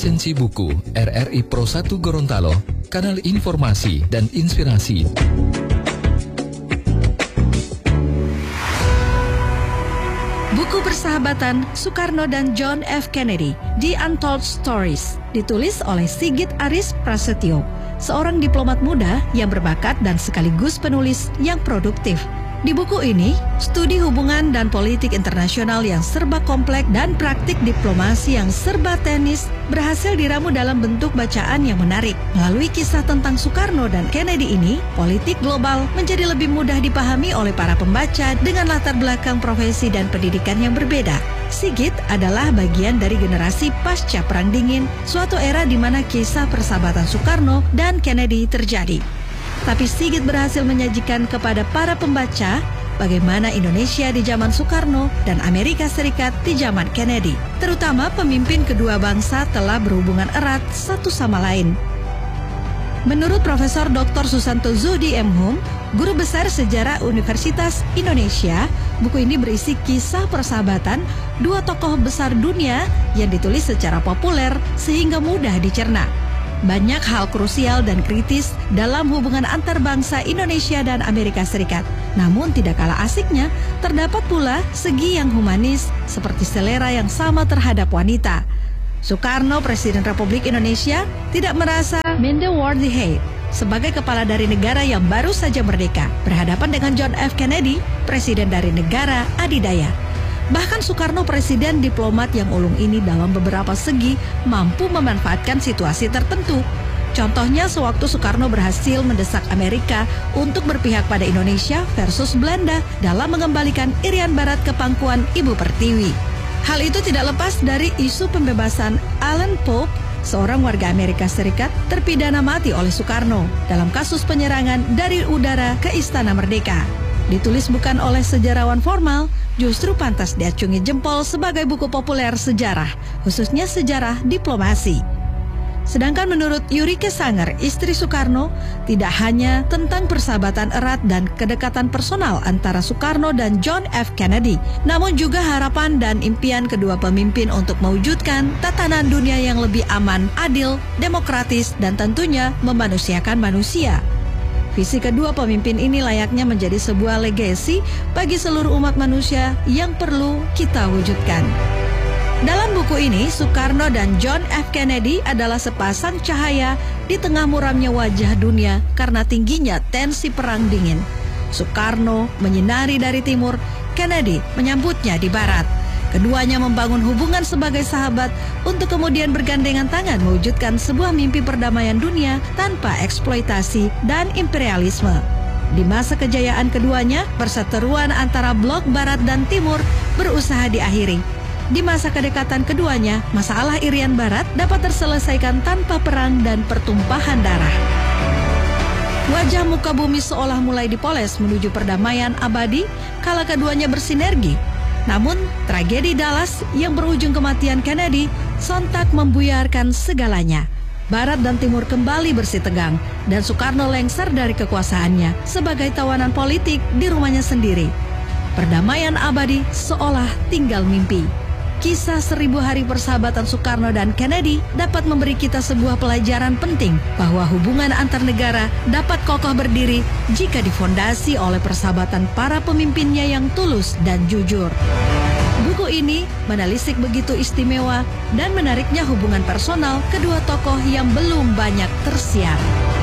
Resensi buku RRI Pro 1 Gorontalo, kanal informasi dan inspirasi. Buku Persahabatan Soekarno dan John F. Kennedy, The Untold Stories, ditulis oleh Sigit Aris Prasetyo, seorang diplomat muda yang berbakat dan sekaligus penulis yang produktif. Di buku ini, studi hubungan dan politik internasional yang serba kompleks dan praktik diplomasi yang serba teknis berhasil diramu dalam bentuk bacaan yang menarik. Melalui kisah tentang Soekarno dan Kennedy ini, politik global menjadi lebih mudah dipahami oleh para pembaca dengan latar belakang profesi dan pendidikan yang berbeda. Sigit adalah bagian dari generasi pasca Perang Dingin, suatu era di mana kisah persahabatan Soekarno dan Kennedy terjadi. Tapi Sigit berhasil menyajikan kepada para pembaca bagaimana Indonesia di zaman Soekarno dan Amerika Serikat di zaman Kennedy. Terutama pemimpin kedua bangsa telah berhubungan erat satu sama lain. Menurut Profesor Dr. Susanto Zuhdi M. Hum, Guru Besar Sejarah Universitas Indonesia, buku ini berisi kisah persahabatan dua tokoh besar dunia yang ditulis secara populer sehingga mudah dicerna. Banyak hal krusial dan kritis dalam hubungan antar bangsa Indonesia dan Amerika Serikat. Namun tidak kalah asiknya, terdapat pula segi yang humanis seperti selera yang sama terhadap wanita. Soekarno, Presiden Republik Indonesia, tidak merasa mean the world he hate sebagai kepala dari negara yang baru saja merdeka, berhadapan dengan John F. Kennedy, Presiden dari negara adidaya. Bahkan Soekarno, presiden diplomat yang ulung ini dalam beberapa segi mampu memanfaatkan situasi tertentu. Contohnya sewaktu Soekarno berhasil mendesak Amerika untuk berpihak pada Indonesia versus Belanda dalam mengembalikan Irian Barat ke pangkuan Ibu Pertiwi. Hal itu tidak lepas dari isu pembebasan Allen Pope, seorang warga Amerika Serikat terpidana mati oleh Soekarno dalam kasus penyerangan dari udara ke Istana Merdeka. Ditulis bukan oleh sejarawan formal, justru pantas diacungi jempol sebagai buku populer sejarah, khususnya sejarah diplomasi. Sedangkan menurut Yurike Sanger, istri Soekarno, tidak hanya tentang persahabatan erat dan kedekatan personal antara Soekarno dan John F. Kennedy, namun juga harapan dan impian kedua pemimpin untuk mewujudkan tatanan dunia yang lebih aman, adil, demokratis, dan tentunya memanusiakan manusia. Visi kedua pemimpin ini layaknya menjadi sebuah legasi bagi seluruh umat manusia yang perlu kita wujudkan. Dalam buku ini, Soekarno dan John F. Kennedy adalah sepasang cahaya di tengah muramnya wajah dunia karena tingginya tensi Perang Dingin. Soekarno menyinari dari timur, Kennedy menyambutnya di barat. Keduanya membangun hubungan sebagai sahabat untuk kemudian bergandengan tangan mewujudkan sebuah mimpi perdamaian dunia tanpa eksploitasi dan imperialisme. Di masa kejayaan keduanya, perseteruan antara blok barat dan timur berusaha diakhiri. Di masa kedekatan keduanya, masalah Irian Barat dapat terselesaikan tanpa perang dan pertumpahan darah. Wajah muka bumi seolah mulai dipoles menuju perdamaian abadi kala keduanya bersinergi. Namun, tragedi Dallas yang berujung kematian Kennedy sontak membuyarkan segalanya. Barat dan Timur kembali bersitegang dan Soekarno lengser dari kekuasaannya sebagai tawanan politik di rumahnya sendiri. Perdamaian abadi seolah tinggal mimpi. Kisah 1000 hari persahabatan Soekarno dan Kennedy dapat memberi kita sebuah pelajaran penting bahwa hubungan antar negara dapat kokoh berdiri jika difondasi oleh persahabatan para pemimpinnya yang tulus dan jujur. Buku ini menelisik begitu istimewa dan menariknya hubungan personal kedua tokoh yang belum banyak tersiar.